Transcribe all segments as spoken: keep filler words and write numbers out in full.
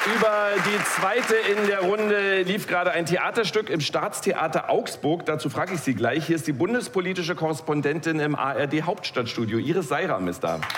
Über die zweite in der Runde lief gerade ein Theaterstück im Staatstheater Augsburg. Dazu frage ich Sie gleich. Hier ist die bundespolitische Korrespondentin im A R D Hauptstadtstudio. Iris Seiram ist da.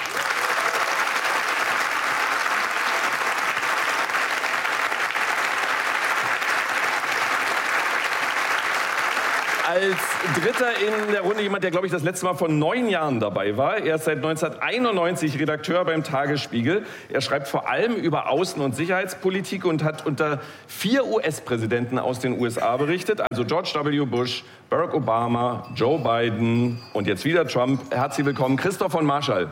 Als Dritter in der Runde jemand, der, glaube ich, das letzte Mal vor neun Jahren dabei war. Er ist seit neunzehnhunderteinundneunzig Redakteur beim Tagesspiegel. Er schreibt vor allem über Außen- und Sicherheitspolitik und hat unter vier U S-Präsidenten aus den U S A berichtet. Also George W. Bush, Barack Obama, Joe Biden und jetzt wieder Trump. Herzlich willkommen, Christoph von Marschall.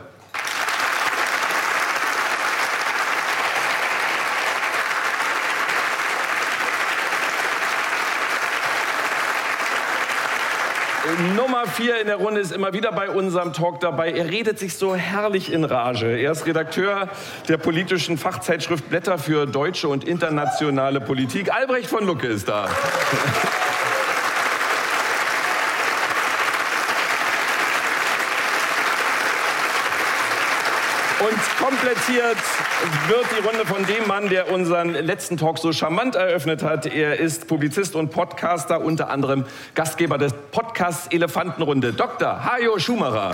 Nummer vier in der Runde ist immer wieder bei unserem Talk dabei. Er redet sich so herrlich in Rage. Er ist Redakteur der politischen Fachzeitschrift Blätter für deutsche und internationale Politik. Albrecht von Lucke ist da. Und komplettiert wird die Runde von dem Mann, der unseren letzten Talk so charmant eröffnet hat. Er ist Publizist und Podcaster, unter anderem Gastgeber des Podcasts Elefantenrunde, Doktor Hajo Schumacher.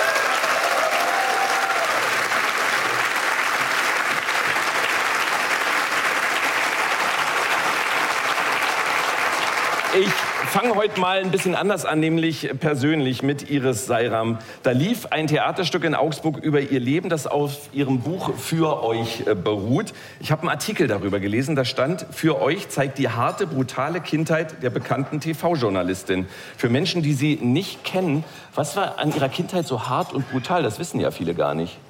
Ich fange heute mal ein bisschen anders an, nämlich persönlich mit Iris Seiram. Da lief ein Theaterstück in Augsburg über ihr Leben, das auf ihrem Buch Für euch beruht. Ich habe einen Artikel darüber gelesen, da stand: Für euch zeigt die harte, brutale Kindheit der bekannten T V-Journalistin. Für Menschen, die sie nicht kennen, was war an ihrer Kindheit so hart und brutal? Das wissen ja viele gar nicht.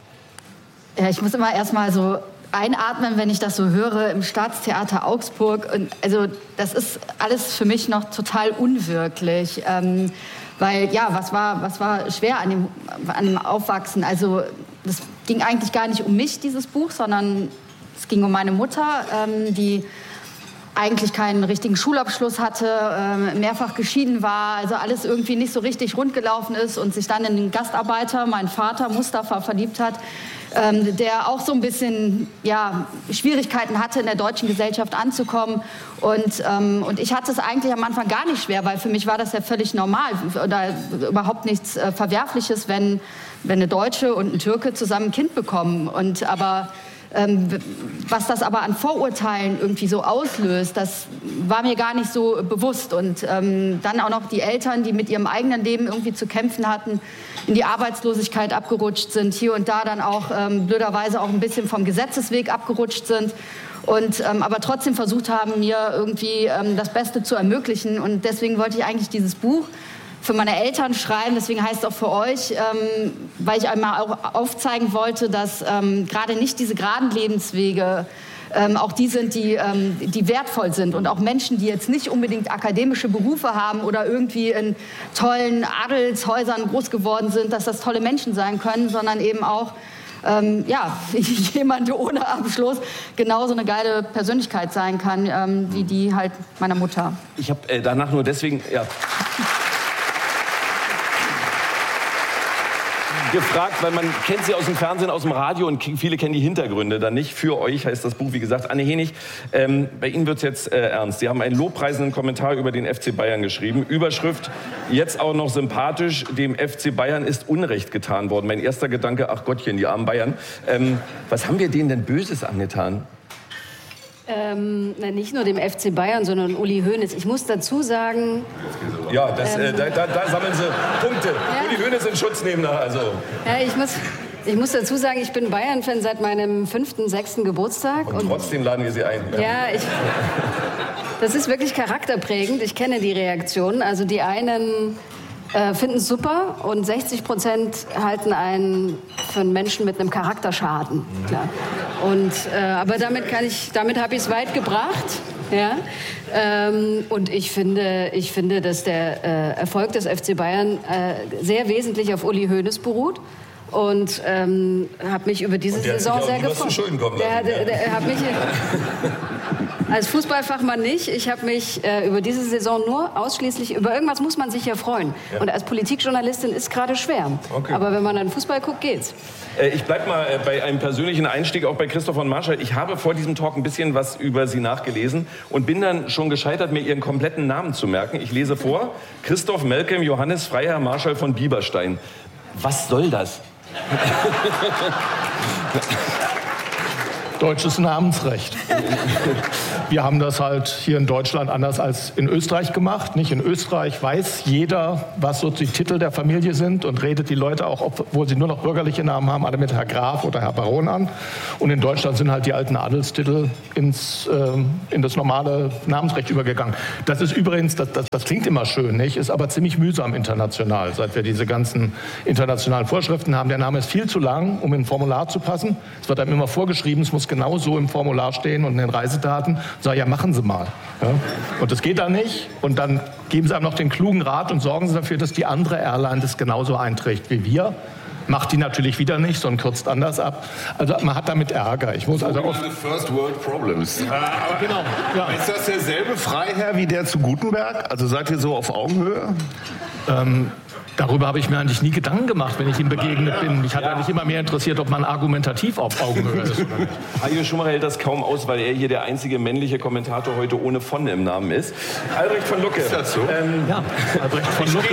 Ja, ich muss immer erst mal so einatmen, wenn ich das so höre, im Staatstheater Augsburg. Und also das ist alles für mich noch total unwirklich. Ähm, weil, ja, was war, was war schwer an dem, an dem Aufwachsen? Also das ging eigentlich gar nicht um mich, dieses Buch, sondern es ging um meine Mutter, ähm, die eigentlich keinen richtigen Schulabschluss hatte, äh, mehrfach geschieden war, also alles irgendwie nicht so richtig rund gelaufen ist und sich dann in den Gastarbeiter, meinen Vater Mustafa, verliebt hat, ähm, der auch so ein bisschen ja, Schwierigkeiten hatte, in der deutschen Gesellschaft anzukommen. Und, ähm, und ich hatte es eigentlich am Anfang gar nicht schwer, weil für mich war das ja völlig normal oder überhaupt nichts äh, Verwerfliches, wenn, wenn eine Deutsche und ein Türke zusammen ein Kind bekommen. Und aber Ähm, was das aber an Vorurteilen irgendwie so auslöst, das war mir gar nicht so bewusst. Und ähm, dann auch noch die Eltern, die mit ihrem eigenen Leben irgendwie zu kämpfen hatten, in die Arbeitslosigkeit abgerutscht sind, hier und da dann auch ähm, blöderweise auch ein bisschen vom Gesetzesweg abgerutscht sind. Und ähm, aber trotzdem versucht haben, mir irgendwie ähm, das Beste zu ermöglichen. Und deswegen wollte ich eigentlich dieses Buch für meine Eltern schreiben, deswegen heißt es auch für euch, ähm, weil ich einmal auch aufzeigen wollte, dass ähm, gerade nicht diese geraden Lebenswege ähm, auch die sind, die, ähm, die wertvoll sind. Und auch Menschen, die jetzt nicht unbedingt akademische Berufe haben oder irgendwie in tollen Adelshäusern groß geworden sind, dass das tolle Menschen sein können, sondern eben auch Ähm, ja, jemand ohne Abschluss genauso eine geile Persönlichkeit sein kann, ähm, wie die halt meiner Mutter. Ich habe äh, danach nur deswegen ja, gefragt, weil man kennt sie aus dem Fernsehen, aus dem Radio und viele kennen die Hintergründe dann nicht. Für euch heißt das Buch, wie gesagt, Anne Henig. Ähm, bei Ihnen wird es jetzt äh, ernst. Sie haben einen lobpreisenden Kommentar über den F C Bayern geschrieben. Überschrift: Jetzt auch noch sympathisch, dem F C Bayern ist Unrecht getan worden. Mein erster Gedanke: Ach Gottchen, die armen Bayern. Ähm, was haben wir denen denn Böses angetan? Ähm, nicht nur dem F C Bayern, sondern Uli Hoeneß. Ich muss dazu sagen... Ja, das, ähm, äh, da, da, da sammeln Sie Punkte. Ja? Uli Hoeneß in Schutz nehmen. Also. Ja, ich muss... Ich muss dazu sagen, ich bin Bayern-Fan seit meinem fünften, sechsten Geburtstag. Und, und trotzdem laden wir Sie ein. Ja, ich... Das ist wirklich charakterprägend. Ich kenne die Reaktionen. Also die einen äh, finden es super und sechzig Prozent halten einen für einen Menschen mit einem Charakterschaden. Klar. Und, äh, aber damit, kann ich, damit habe ich es weit gebracht. Ja? Ähm, und ich finde, ich finde, dass der äh, Erfolg des F C Bayern äh, sehr wesentlich auf Uli Hoeneß beruht. Und ähm, habe mich über diese Saison sehr gefreut. Der hat sich auch nie was zu Schulden kommen lassen. Der, der, der, der hat mich... Als Fußballfachmann nicht. Ich habe mich äh, über diese Saison nur ausschließlich, über irgendwas muss man sich ja freuen. Ja. Und als Politikjournalistin ist gerade schwer. Okay. Aber wenn man an Fußball guckt, geht's. Äh, ich bleib mal äh, bei einem persönlichen Einstieg, auch bei Christoph von Marschall. Ich habe vor diesem Talk ein bisschen was über Sie nachgelesen und bin dann schon gescheitert, mir Ihren kompletten Namen zu merken. Ich lese vor: Christoph Malcolm Johannes Freiherr Marschall von Bieberstein. Was soll das? Deutsches Namensrecht. Wir haben das halt hier in Deutschland anders als in Österreich gemacht. Nicht? In Österreich weiß jeder, was so die Titel der Familie sind und redet die Leute auch, obwohl sie nur noch bürgerliche Namen haben, alle mit Herr Graf oder Herr Baron an. Und in Deutschland sind halt die alten Adelstitel ins, äh, in das normale Namensrecht übergegangen. Das ist übrigens, das, das, das klingt immer schön, nicht? Ist aber ziemlich mühsam international, seit wir diese ganzen internationalen Vorschriften haben. Der Name ist viel zu lang, um in ein Formular zu passen. Es wird einem immer vorgeschrieben, es muss genau so im Formular stehen und in den Reisedaten. Sag ja, machen Sie mal. Ja? Und das geht dann nicht. Und dann geben Sie einem noch den klugen Rat und sorgen Sie dafür, dass die andere Airline das genauso einträgt wie wir. Macht die natürlich wieder nicht, sondern kürzt anders ab. Also man hat damit Ärger. Ich muss also oft First World Problems. Äh, aber genau. Ja. Ist das derselbe Freiherr wie der zu Gutenberg? Also seid ihr so auf Augenhöhe? Ähm, Darüber habe ich mir eigentlich nie Gedanken gemacht, wenn ich ihm begegnet bin. Mich hat ja. eigentlich immer mehr interessiert, ob man argumentativ auf Augenhöhe ist. Hajo Schumacher hält das kaum aus, weil er hier der einzige männliche Kommentator heute ohne von im Namen ist. Albrecht von Lucke. Ist das so? Ähm, ja, Albrecht von Lucke.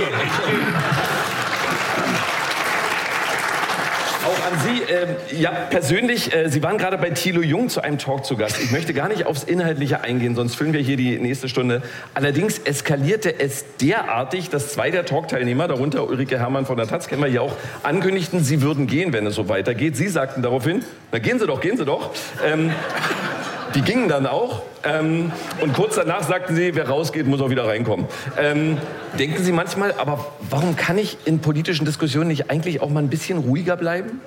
Auch an Sie, äh, ja, persönlich, äh, Sie waren gerade bei Thilo Jung zu einem Talk zu Gast. Ich möchte gar nicht aufs Inhaltliche eingehen, sonst füllen wir hier die nächste Stunde. Allerdings eskalierte es derartig, dass zwei der Talkteilnehmer, darunter Ulrike Herrmann von der Taz, kennen wir ja auch, ankündigten, sie würden gehen, wenn es so weitergeht. Sie sagten daraufhin, na gehen Sie doch, gehen Sie doch. Ähm, Die gingen dann auch. Ähm, und kurz danach sagten sie, wer rausgeht, muss auch wieder reinkommen. Ähm, denken Sie manchmal, aber warum kann ich in politischen Diskussionen nicht eigentlich auch mal ein bisschen ruhiger bleiben?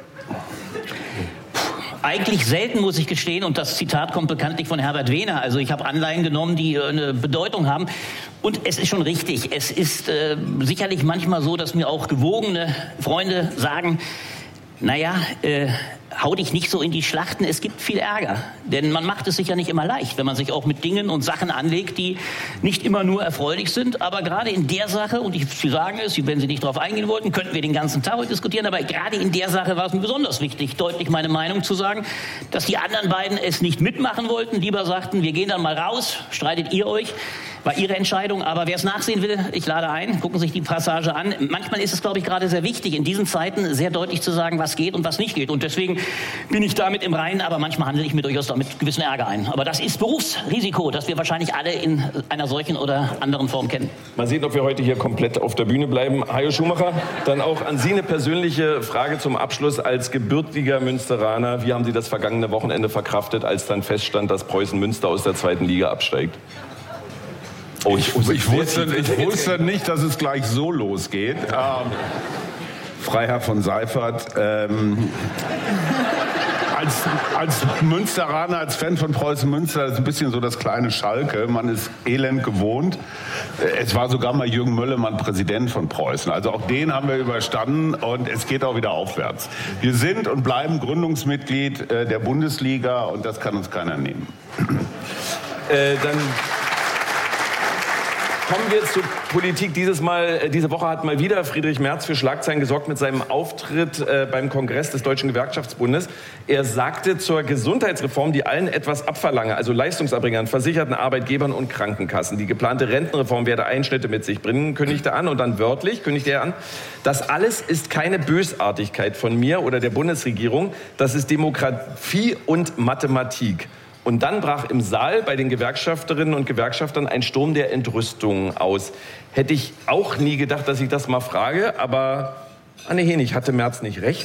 Eigentlich selten, muss ich gestehen, und das Zitat kommt bekanntlich von Herbert Wehner. Also ich habe Anleihen genommen, die äh, eine Bedeutung haben. Und es ist schon richtig, es ist äh, sicherlich manchmal so, dass mir auch gewogene Freunde sagen, naja, äh, hau dich nicht so in die Schlachten, es gibt viel Ärger. Denn man macht es sich ja nicht immer leicht, wenn man sich auch mit Dingen und Sachen anlegt, die nicht immer nur erfreulich sind. Aber gerade in der Sache, und ich, Sie sagen es, wenn Sie nicht darauf eingehen wollten, könnten wir den ganzen Tag heute diskutieren, aber gerade in der Sache war es mir besonders wichtig, deutlich meine Meinung zu sagen, dass die anderen beiden es nicht mitmachen wollten, lieber sagten, wir gehen dann mal raus, streitet ihr euch. War Ihre Entscheidung, aber wer es nachsehen will, ich lade ein, gucken Sie sich die Passage an. Manchmal ist es, glaube ich, gerade sehr wichtig, in diesen Zeiten sehr deutlich zu sagen, was geht und was nicht geht. Und deswegen bin ich damit im Reinen, aber manchmal handle ich mir durchaus damit gewissen Ärger ein. Aber das ist Berufsrisiko, das wir wahrscheinlich alle in einer solchen oder anderen Form kennen. Mal sehen, ob wir heute hier komplett auf der Bühne bleiben. Hajo Schumacher, dann auch an Sie eine persönliche Frage zum Abschluss. Als gebürtiger Münsteraner, wie haben Sie das vergangene Wochenende verkraftet, als dann feststand, dass Preußen Münster aus der zweiten Liga absteigt? Oh, ich, ich, wusste, ich wusste nicht, dass es gleich so losgeht. Ähm, Freiherr von Seifert, ähm, als, als Münsteraner, als Fan von Preußen Münster, das ist ein bisschen so das kleine Schalke. Man ist elend gewohnt. Es war sogar mal Jürgen Möllemann Präsident von Preußen. Also auch den haben wir überstanden und es geht auch wieder aufwärts. Wir sind und bleiben Gründungsmitglied äh, der Bundesliga und das kann uns keiner nehmen. Äh, dann kommen wir zur Politik. Dieses Mal, diese Woche hat mal wieder Friedrich Merz für Schlagzeilen gesorgt mit seinem Auftritt äh, beim Kongress des Deutschen Gewerkschaftsbundes. Er sagte zur Gesundheitsreform, die allen etwas abverlange, also Leistungserbringern, Versicherten, Arbeitgebern und Krankenkassen. Die geplante Rentenreform werde Einschnitte mit sich bringen, kündigte an und dann wörtlich kündigte er an, das alles ist keine Bösartigkeit von mir oder der Bundesregierung, das ist Demokratie und Mathematik. Und dann brach im Saal bei den Gewerkschafterinnen und Gewerkschaftern ein Sturm der Entrüstung aus. Hätte ich auch nie gedacht, dass ich das mal frage, aber Anne Henig, hatte Merz nicht recht?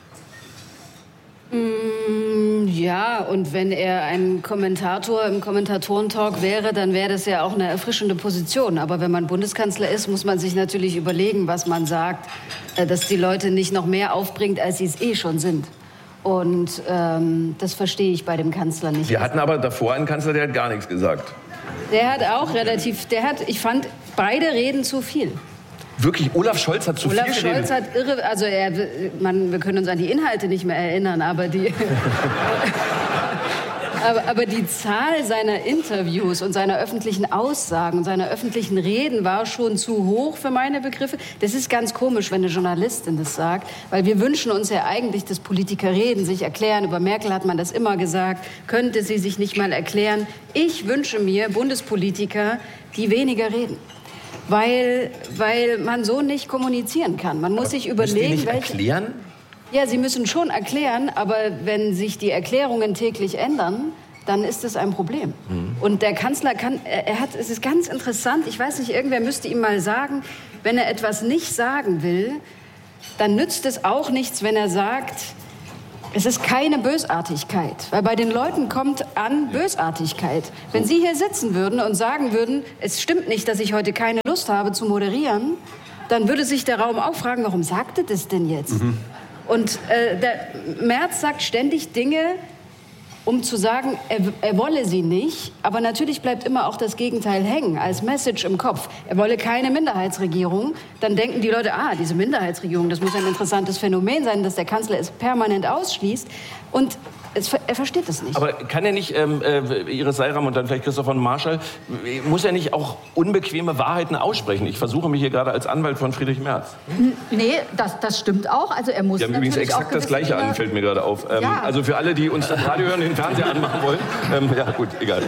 Mm, ja, und wenn er ein Kommentator im Kommentatorentalk wäre, dann wäre das ja auch eine erfrischende Position. Aber wenn man Bundeskanzler ist, muss man sich natürlich überlegen, was man sagt, dass die Leute nicht noch mehr aufbringt, als sie es eh schon sind. Und ähm, das verstehe ich bei dem Kanzler nicht. Wir hatten aber davor einen Kanzler, der hat gar nichts gesagt. Der hat auch relativ, der hat, ich fand, beide reden zu viel. Wirklich, Olaf Scholz hat zu Olaf viel geredet? Olaf Scholz hat irre, also er, man, wir können uns an die Inhalte nicht mehr erinnern, aber die... Aber, aber die Zahl seiner Interviews und seiner öffentlichen Aussagen und seiner öffentlichen Reden war schon zu hoch für meine Begriffe. Das ist ganz komisch, wenn eine Journalistin das sagt, weil wir wünschen uns ja eigentlich, dass Politiker reden, sich erklären. Über Merkel hat man das immer gesagt. Könnte sie sich nicht mal erklären? Ich wünsche mir Bundespolitiker, die weniger reden. Weil, weil man so nicht kommunizieren kann. Man muss aber sich überlegen, nicht welche... erklären? Ja, sie müssen schon erklären, aber wenn sich die Erklärungen täglich ändern, dann ist es ein Problem. Mhm. Und der Kanzler kann, er hat, es ist ganz interessant, ich weiß nicht, irgendwer müsste ihm mal sagen, wenn er etwas nicht sagen will, dann nützt es auch nichts, wenn er sagt, es ist keine Bösartigkeit. Weil bei den Leuten kommt an Bösartigkeit. Wenn Sie hier sitzen würden und sagen würden, es stimmt nicht, dass ich heute keine Lust habe zu moderieren, dann würde sich der Raum auch fragen, warum sagt er das denn jetzt? Mhm. Und äh, der Merz sagt ständig Dinge, um zu sagen, er, er wolle sie nicht. Aber natürlich bleibt immer auch das Gegenteil hängen, als Message im Kopf. Er wolle keine Minderheitsregierung. Dann denken die Leute, ah, diese Minderheitsregierung, das muss ein interessantes Phänomen sein, dass der Kanzler es permanent ausschließt. Und es, er versteht es nicht. Aber kann er nicht, ähm, äh, Iris Seyram und dann vielleicht Christoph von Marschall, muss er nicht auch unbequeme Wahrheiten aussprechen? Ich versuche mich hier gerade als Anwalt von Friedrich Merz. Nee, das, das stimmt auch. Also er muss Wir haben übrigens exakt das Gleiche an, fällt mir gerade auf. Ähm, ja. Also für alle, die uns das Radio hören, den Fernseher anmachen wollen. Ähm, ja gut, egal.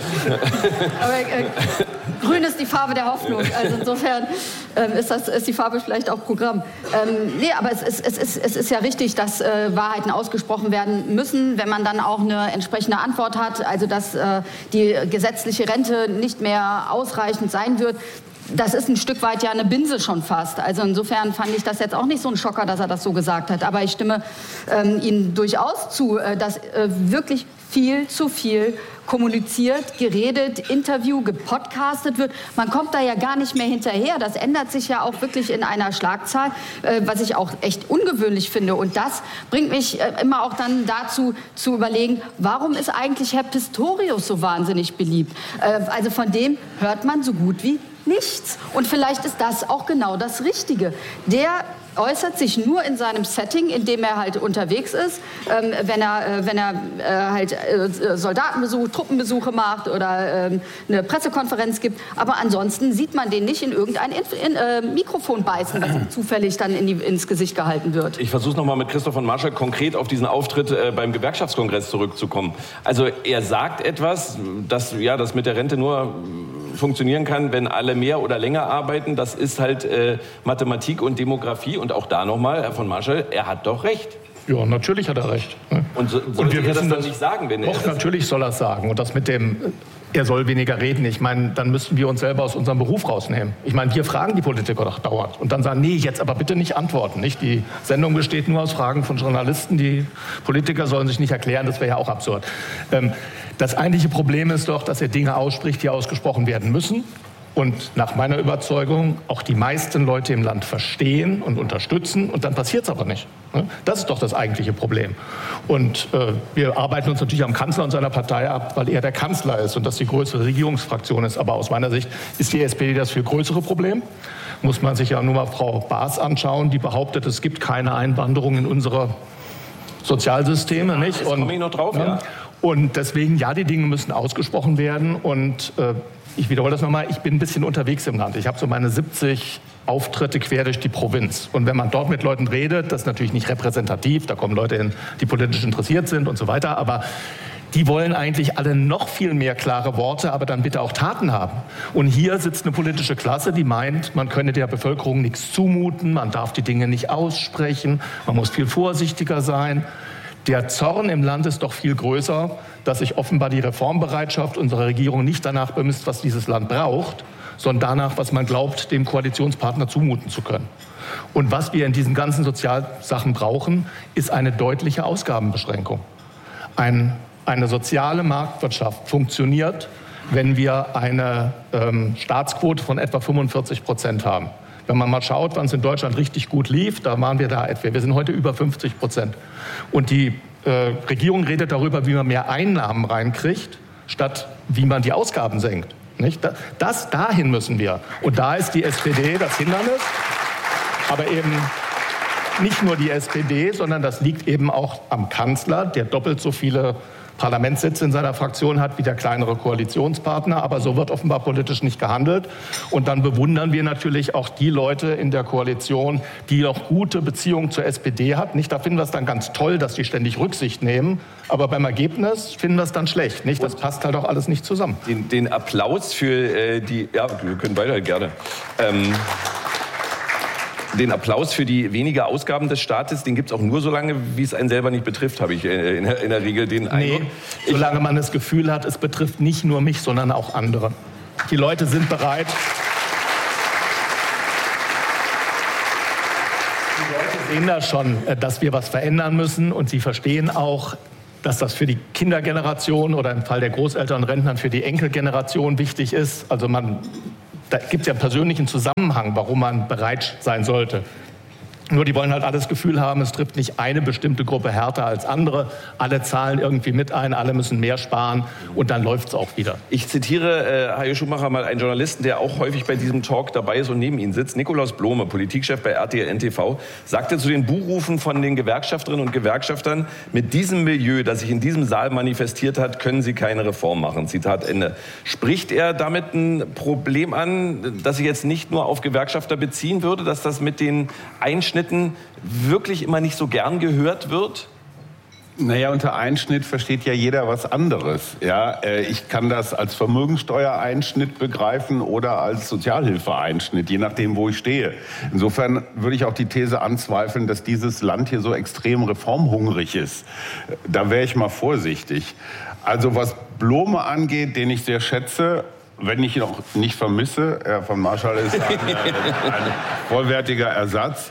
Aber äh, grün ist die Farbe der Hoffnung. Also insofern ähm, ist, das, ist die Farbe vielleicht auch Programm. Ähm, nee, aber es ist, es, ist, es ist ja richtig, dass äh, Wahrheiten ausgesprochen werden müssen, wenn man dann auch eine entsprechende Antwort hat, also dass äh, die gesetzliche Rente nicht mehr ausreichend sein wird. Das ist ein Stück weit ja eine Binse schon fast. Also insofern fand ich das jetzt auch nicht so ein Schocker, dass er das so gesagt hat. Aber ich stimme ähm, Ihnen durchaus zu, äh, dass äh, wirklich viel zu viel kommuniziert, geredet, Interview, gepodcastet wird. Man kommt da ja gar nicht mehr hinterher. Das ändert sich ja auch wirklich in einer Schlagzahl, äh, was ich auch echt ungewöhnlich finde. Und das bringt mich äh, immer auch dann dazu, zu überlegen, warum ist eigentlich Herr Pistorius so wahnsinnig beliebt? Äh, also von dem hört man so gut wie nichts. Und vielleicht ist das auch genau das Richtige. Der äußert sich nur in seinem Setting, in dem er halt unterwegs ist, ähm, wenn er, äh, wenn er äh, halt äh, Soldatenbesuch, Truppenbesuche macht oder äh, eine Pressekonferenz gibt. Aber ansonsten sieht man den nicht in irgendein Inf in, äh, Mikrofon beißen, was ihm zufällig dann in die, ins Gesicht gehalten wird. Ich versuche noch mal mit Christoph von Marschall konkret auf diesen Auftritt äh, beim Gewerkschaftskongress zurückzukommen. Also er sagt etwas, dass ja, das mit der Rente nur funktionieren kann, wenn alle mehr oder länger arbeiten. Das ist halt äh, Mathematik und Demografie. Und auch da nochmal, Herr von Marschall, er hat doch recht. Ja, natürlich hat er recht. Und, so, und wir er wissen das dann das nicht sagen, wenn er Doch, natürlich soll er es sagen. Und das mit dem, er soll weniger reden. Ich meine, dann müssten wir uns selber aus unserem Beruf rausnehmen. Ich meine, wir fragen die Politiker doch dauernd. Und dann sagen, nee, jetzt aber bitte nicht antworten. Nicht? Die Sendung besteht nur aus Fragen von Journalisten. Die Politiker sollen sich nicht erklären. Das wäre ja auch absurd. Ähm, das eigentliche Problem ist doch, dass er Dinge ausspricht, die ausgesprochen werden müssen. Und nach meiner Überzeugung auch die meisten Leute im Land verstehen und unterstützen. Und dann passiert es aber nicht. Das ist doch das eigentliche Problem. Und äh, wir arbeiten uns natürlich am Kanzler und seiner Partei ab, weil er der Kanzler ist und das die größere Regierungsfraktion ist. Aber aus meiner Sicht ist die S P D das viel größere Problem. Muss man sich ja nur mal Frau Baas anschauen, die behauptet, es gibt keine Einwanderung in unsere Sozialsysteme. Nicht? Jetzt komme ich noch drauf, ja. Und deswegen, ja, die Dinge müssen ausgesprochen werden. Und äh, ich wiederhole das nochmal, ich bin ein bisschen unterwegs im Land. Ich habe so meine siebzig Auftritte quer durch die Provinz. Und wenn man dort mit Leuten redet, das ist natürlich nicht repräsentativ, da kommen Leute hin, die politisch interessiert sind und so weiter, aber die wollen eigentlich alle noch viel mehr klare Worte, aber dann bitte auch Taten haben. Und hier sitzt eine politische Klasse, die meint, man könne der Bevölkerung nichts zumuten, man darf die Dinge nicht aussprechen, man muss viel vorsichtiger sein. Der Zorn im Land ist doch viel größer, dass sich offenbar die Reformbereitschaft unserer Regierung nicht danach bemisst, was dieses Land braucht, sondern danach, was man glaubt, dem Koalitionspartner zumuten zu können. Und was wir in diesen ganzen Sozialsachen brauchen, ist eine deutliche Ausgabenbeschränkung. Ein, eine soziale Marktwirtschaft funktioniert, wenn wir eine ähm, Staatsquote von etwa fünfundvierzig Prozent haben. Wenn man mal schaut, wann es in Deutschland richtig gut lief, da waren wir da etwa. Wir sind heute über fünfzig Prozent. Und die äh, Regierung redet darüber, wie man mehr Einnahmen reinkriegt, statt wie man die Ausgaben senkt. Nicht? Das, dahin müssen wir. Und da ist die S P D das Hindernis. Aber eben nicht nur die S P D, sondern das liegt eben auch am Kanzler, der doppelt so viele Parlamentssitze in seiner Fraktion hat wie der kleinere Koalitionspartner. Aber so wird offenbar politisch nicht gehandelt. Und dann bewundern wir natürlich auch die Leute in der Koalition, die auch gute Beziehungen zur S P D hat. Nicht, da finden wir es dann ganz toll, dass die ständig Rücksicht nehmen. Aber beim Ergebnis finden wir es dann schlecht. Nicht? Das passt halt auch alles nicht zusammen. Den, den Applaus für äh, die... Ja, wir können weiter gerne. Ähm Den Applaus für die weniger Ausgaben des Staates, den gibt es auch nur so lange, wie es einen selber nicht betrifft, habe ich in der, in der Regel den Eindruck. Nee, solange man das Gefühl hat, es betrifft nicht nur mich, sondern auch andere. Die Leute sind bereit. Die Leute sehen da schon, dass wir was verändern müssen und sie verstehen auch, dass das für die Kindergeneration oder im Fall der Großeltern und Rentnern für die Enkelgeneration wichtig ist. Also man... Da gibt es ja einen persönlichen Zusammenhang, warum man bereit sein sollte. Nur die wollen halt alles Gefühl haben, es trifft nicht eine bestimmte Gruppe härter als andere. Alle zahlen irgendwie mit ein, alle müssen mehr sparen und dann läuft es auch wieder. Ich zitiere äh, Hajo Schumacher mal, einen Journalisten, der auch häufig bei diesem Talk dabei ist und neben ihm sitzt. Nikolaus Blome, Politikchef bei R T L N T V, sagte zu den Buhrufen von den Gewerkschafterinnen und Gewerkschaftern: Mit diesem Milieu, das sich in diesem Saal manifestiert hat, können sie keine Reform machen. Zitat Ende. Spricht er damit ein Problem an, das sich jetzt nicht nur auf Gewerkschafter beziehen würde, dass das mit den Einschnitten wirklich immer nicht so gern gehört wird? Naja, unter Einschnitt versteht ja jeder was anderes. Ja, ich kann das als Vermögensteuereinschnitt begreifen oder als Sozialhilfeeinschnitt, je nachdem, wo ich stehe. Insofern würde ich auch die These anzweifeln, dass dieses Land hier so extrem reformhungrig ist. Da wäre ich mal vorsichtig. Also was Blome angeht, den ich sehr schätze, wenn ich ihn auch nicht vermisse, Herr von Marschall ist ein, ein vollwertiger Ersatz.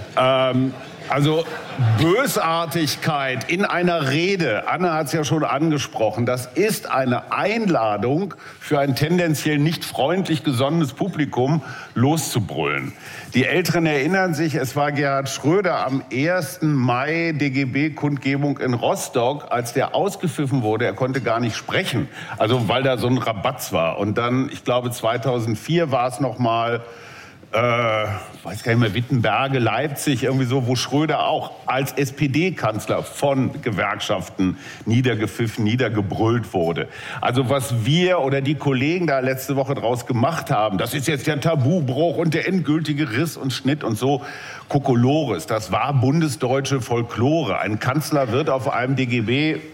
Ähm, also Bösartigkeit in einer Rede, Anne hat es ja schon angesprochen, das ist eine Einladung für ein tendenziell nicht freundlich gesonnenes Publikum, loszubrüllen. Die Älteren erinnern sich, es war Gerhard Schröder am ersten Mai D G B-Kundgebung in Rostock, als der ausgepfiffen wurde, er konnte gar nicht sprechen, also weil da so ein Rabatz war. Und dann, ich glaube zweitausendvier war es noch mal, äh, weiß gar nicht mehr, Wittenberge, Leipzig, irgendwie so, wo Schröder auch als S P D-Kanzler von Gewerkschaften niedergepfiffen, niedergebrüllt wurde. Also was wir oder die Kollegen da letzte Woche draus gemacht haben, das ist jetzt der Tabubruch und der endgültige Riss und Schnitt und so, Kokolores, das war bundesdeutsche Folklore. Ein Kanzler wird auf einem D G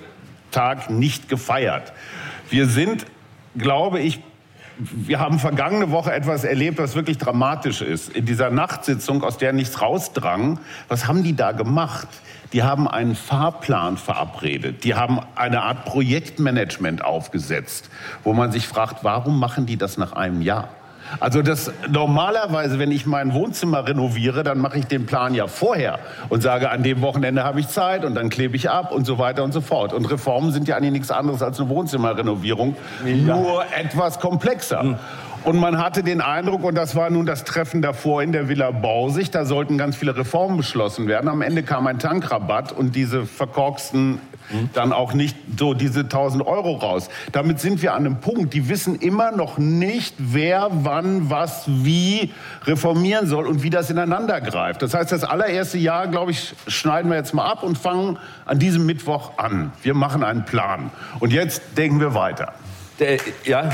B-Tag nicht gefeiert. Wir sind, glaube ich, wir haben vergangene Woche etwas erlebt, was wirklich dramatisch ist. In dieser Nachtsitzung, aus der nichts rausdrang, was haben die da gemacht? Die haben einen Fahrplan verabredet. Die haben eine Art Projektmanagement aufgesetzt, wo man sich fragt, warum machen die das nach einem Jahr? Also das normalerweise, wenn ich mein Wohnzimmer renoviere, dann mache ich den Plan ja vorher und sage, an dem Wochenende habe ich Zeit und dann klebe ich ab und so weiter und so fort. Und Reformen sind ja eigentlich nichts anderes als eine Wohnzimmerrenovierung, ja. Nur etwas komplexer. Mhm. Und man hatte den Eindruck, und das war nun das Treffen davor in der Villa Borsig, da sollten ganz viele Reformen beschlossen werden. Am Ende kam ein Tankrabatt und diese verkorksten dann auch nicht so diese tausend Euro raus. Damit sind wir an einem Punkt, die wissen immer noch nicht, wer, wann, was, wie reformieren soll und wie das ineinander greift. Das heißt, das allererste Jahr, glaube ich, schneiden wir jetzt mal ab und fangen an diesem Mittwoch an. Wir machen einen Plan. Und jetzt denken wir weiter. Der, ja...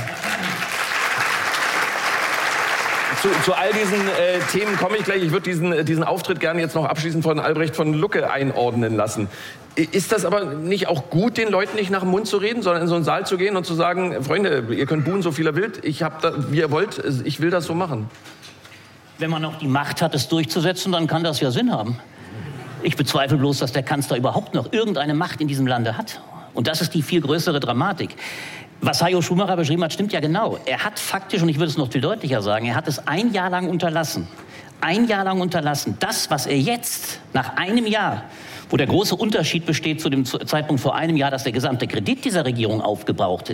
Zu, zu all diesen äh, Themen komme ich gleich. Ich würde diesen, diesen Auftritt gerne jetzt noch abschließend von Albrecht von Lucke einordnen lassen. Ist das aber nicht auch gut, den Leuten nicht nach dem Mund zu reden, sondern in so einen Saal zu gehen und zu sagen, Freunde, ihr könnt buhen, so viel ihr wollt, ich hab da, wie ihr wollt, ich will das so machen? Wenn man noch die Macht hat, es durchzusetzen, dann kann das ja Sinn haben. Ich bezweifle bloß, dass der Kanzler überhaupt noch irgendeine Macht in diesem Lande hat. Und das ist die viel größere Dramatik. Was Hajo Schumacher beschrieben hat, stimmt ja genau. Er hat faktisch, und ich würde es noch viel deutlicher sagen, er hat es ein Jahr lang unterlassen. Ein Jahr lang unterlassen. Das, was er jetzt, nach einem Jahr, wo der große Unterschied besteht zu dem Zeitpunkt vor einem Jahr, dass der gesamte Kredit dieser Regierung aufgebraucht ist,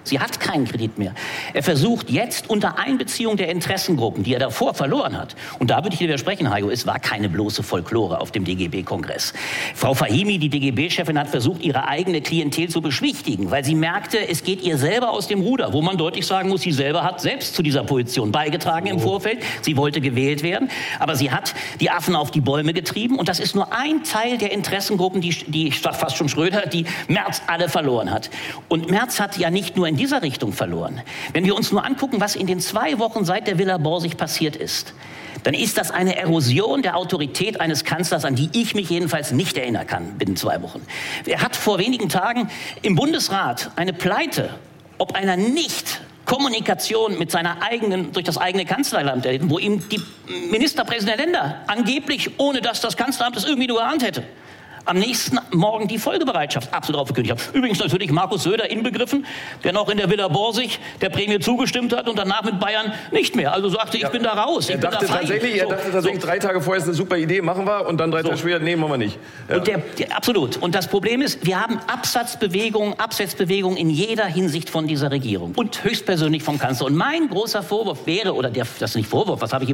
Sie hat keinen Kredit mehr. Er versucht jetzt unter Einbeziehung der Interessengruppen, die er davor verloren hat, und da würde ich dir widersprechen, Hajo, es war keine bloße Folklore auf dem D G B-Kongress. Frau Fahimi, die D G B-Chefin, hat versucht, ihre eigene Klientel zu beschwichtigen, weil sie merkte, es geht ihr selber aus dem Ruder, wo man deutlich sagen muss, sie selber hat selbst zu dieser Position beigetragen im Vorfeld. Sie wollte gewählt werden, aber sie hat die Affen auf die Bäume getrieben, und das ist nur ein Teil der Interessengruppen, die, die fast schon Schröder, die Merz alle verloren hat. Und Merz hat ja nicht nur in dieser Richtung verloren. Wenn wir uns nur angucken, was in den zwei Wochen seit der Villa Borsig passiert ist, dann ist das eine Erosion der Autorität eines Kanzlers, an die ich mich jedenfalls nicht erinnern kann binnen zwei Wochen. Er hat vor wenigen Tagen im Bundesrat eine Pleite, ob einer nicht Kommunikation mit seiner eigenen, durch das eigene Kanzlerland erlitten, wo ihm die Ministerpräsidenten der Länder angeblich, ohne dass das Kanzleramt es irgendwie nur geahnt hätte, am nächsten Morgen die Folgebereitschaft absolut aufgekündigt haben. Übrigens natürlich Markus Söder inbegriffen, der noch in der Villa Borsig der Prämie zugestimmt hat und danach mit Bayern nicht mehr. Also sagte, ich ja, bin da raus. Ich er, bin dachte da frei. tatsächlich, er dachte tatsächlich, so. drei Tage vorher ist eine super Idee, machen wir, und dann drei so. Tage später, nee, machen wir nicht. Ja. Und der, der, absolut. Und das Problem ist, wir haben Absatzbewegungen, Absetzbewegungen in jeder Hinsicht von dieser Regierung und höchstpersönlich vom Kanzler. Und mein großer Vorwurf wäre, oder der, das ist nicht Vorwurf, was habe ich ihm